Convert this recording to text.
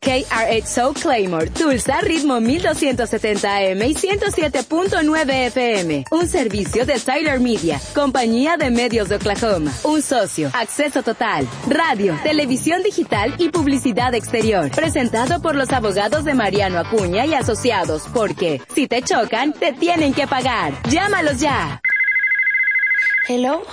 KRXO Claymore, Tulsa, ritmo 1270 AM y 107.9 FM. Un servicio de Tyler Media, compañía de medios de Oklahoma. Un socio, acceso total, radio, televisión digital y publicidad exterior. Presentado por los abogados de Mariano Acuña y Asociados, porque si te chocan, te tienen que pagar. Llámalos ya. Hello.